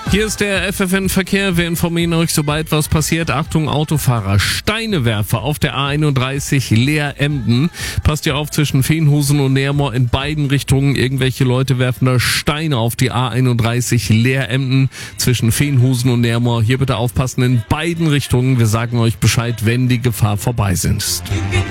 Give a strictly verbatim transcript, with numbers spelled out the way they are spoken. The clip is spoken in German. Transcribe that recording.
Hier ist der F F N-Verkehr. Wir informieren euch, sobald was passiert. Achtung, Autofahrer. Steinewerfer auf der A einunddreißig Leer-Emden. Passt ihr auf, zwischen Veenhusen und Neermoor in beiden Richtungen. Irgendwelche Leute werfen da Steine auf die A einunddreißig Leer-Emden zwischen Veenhusen und Neermoor. Hier bitte aufpassen in beiden Richtungen. Wir sagen euch Bescheid, wenn die Gefahr vorbei ist.